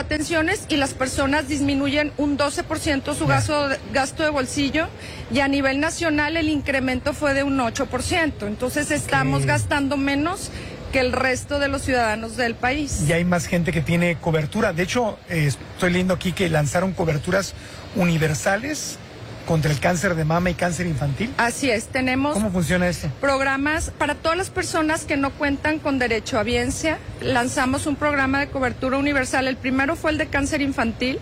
atenciones y las personas disminuyen un 12% su gasto de bolsillo, y a nivel nacional el incremento fue de un 8%. Entonces estamos gastando menos que el resto de los ciudadanos del país. Y hay más gente que tiene cobertura. De hecho, estoy leyendo aquí que lanzaron coberturas universales contra el cáncer de mama y cáncer infantil. Así es, tenemos... ¿Cómo funciona esto? Programas para todas las personas que no cuentan con derecho a biencia. Lanzamos un programa de cobertura universal. El primero fue el de cáncer infantil,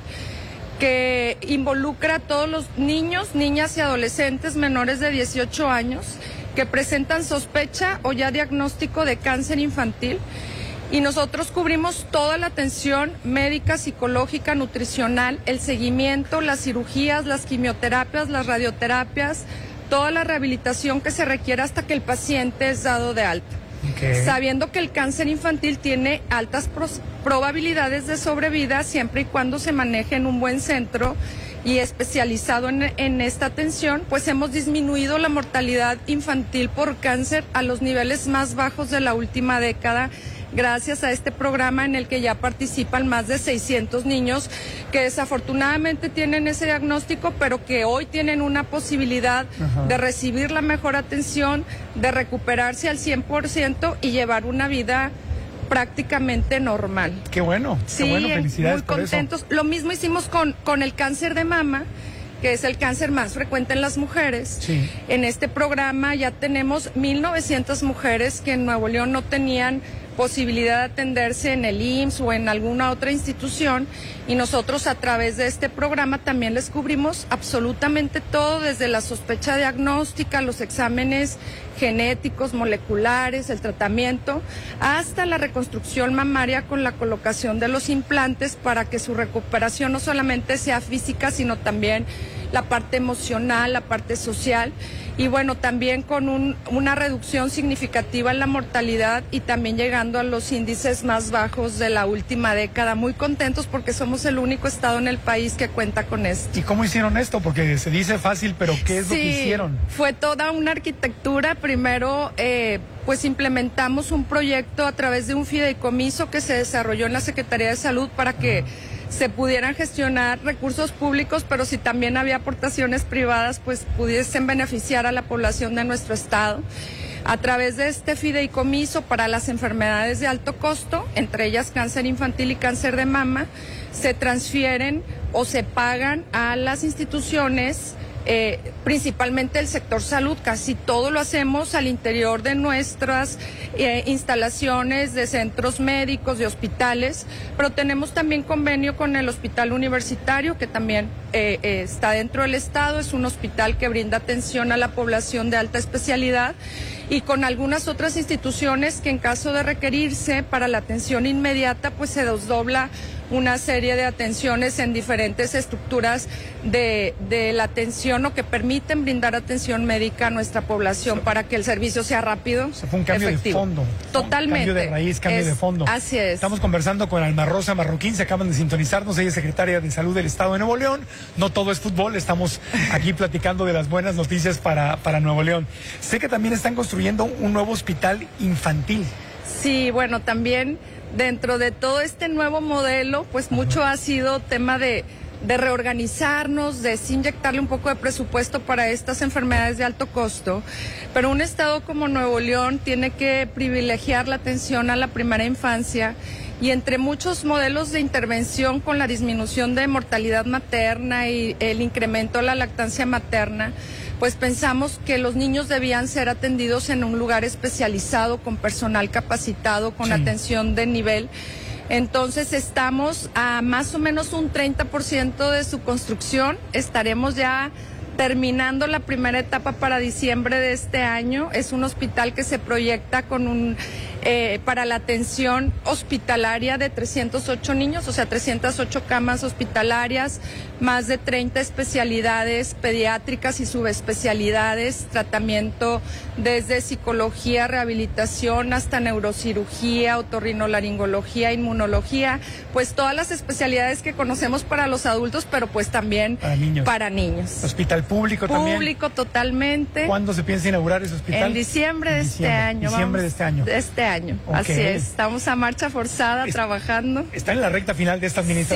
que involucra a todos los niños, niñas y adolescentes menores de 18 años que presentan sospecha o ya diagnóstico de cáncer infantil. Y nosotros cubrimos toda la atención médica, psicológica, nutricional, el seguimiento, las cirugías, las quimioterapias, las radioterapias, toda la rehabilitación que se requiere hasta que el paciente es dado de alta. Sabiendo que el cáncer infantil tiene altas probabilidades de sobrevida siempre y cuando se maneje en un buen centro y especializado en esta atención, pues hemos disminuido la mortalidad infantil por cáncer a los niveles más bajos de la última década, gracias a este programa en el que ya participan más de 600 niños que desafortunadamente tienen ese diagnóstico, pero que hoy tienen una posibilidad de recibir la mejor atención, de recuperarse al 100% y llevar una vida prácticamente normal. Qué bueno, qué bueno, felicidades muy contentos. por eso. Lo mismo hicimos con el cáncer de mama, que es el cáncer más frecuente en las mujeres. Sí. En este programa ya tenemos 1,900 mujeres que en Nuevo León no tenían posibilidad de atenderse en el IMSS o en alguna otra institución, y nosotros a través de este programa también les cubrimos absolutamente todo, desde la sospecha diagnóstica, los exámenes genéticos, moleculares, el tratamiento, hasta la reconstrucción mamaria con la colocación de los implantes para que su recuperación no solamente sea física, sino también la parte emocional, la parte social, y bueno, también con una reducción significativa en la mortalidad y también llegando a los índices más bajos de la última década. Muy contentos porque somos el único estado en el país que cuenta con esto. ¿Y cómo hicieron esto? Porque se dice fácil, pero ¿qué es lo que hicieron? Fue toda una arquitectura. Primero, pues implementamos un proyecto a través de un fideicomiso que se desarrolló en la Secretaría de Salud para que se pudieran gestionar recursos públicos, pero si también había aportaciones privadas, pues pudiesen beneficiar a la población de nuestro estado. A través de este fideicomiso para las enfermedades de alto costo, entre ellas cáncer infantil y cáncer de mama, se transfieren o se pagan a las instituciones, principalmente el sector salud. Casi todo lo hacemos al interior de nuestras instalaciones de centros médicos, de hospitales, pero tenemos también convenio con el Hospital Universitario, que también está dentro del estado. Es un hospital que brinda atención a la población de alta especialidad, y con algunas otras instituciones que en caso de requerirse para la atención inmediata, pues se desdobla una serie de atenciones en diferentes estructuras de la atención, o que permiten brindar atención médica a nuestra población para que el servicio sea rápido. O sea, fue un cambio efectivo. de fondo. Totalmente. Cambio de raíz, cambio de fondo. Así es. Estamos conversando con Alma Rosa Marroquín, se acaban de sintonizarnos, ella es secretaria de Salud del Estado de Nuevo León. No todo es fútbol, estamos aquí platicando de las buenas noticias para Nuevo León. Sé que también están construyendo un nuevo hospital infantil. Sí, bueno, también dentro de todo este nuevo modelo, pues mucho ha sido tema de reorganizarnos, de inyectarle un poco de presupuesto para estas enfermedades de alto costo, pero un estado como Nuevo León tiene que privilegiar la atención a la primera infancia, y entre muchos modelos de intervención con la disminución de mortalidad materna y el incremento de la lactancia materna, pues pensamos que los niños debían ser atendidos en un lugar especializado, con personal capacitado, con atención de nivel. Entonces estamos a más o menos un 30% de su construcción. Estaremos ya terminando la primera etapa para diciembre de este año. Es un hospital que se proyecta con para la atención hospitalaria de 308 niños, o sea, 308 camas hospitalarias, más de 30 especialidades pediátricas y subespecialidades, tratamiento desde psicología, rehabilitación, hasta neurocirugía, otorrinolaringología, inmunología, pues todas las especialidades que conocemos para los adultos, pero pues también para niños. Hospital público también. Público totalmente. ¿Cuándo se piensa inaugurar ese hospital? En diciembre de este año. Diciembre de este año. De este año, okay. Así es. Estamos a marcha forzada trabajando. Está en la recta final de esta administración.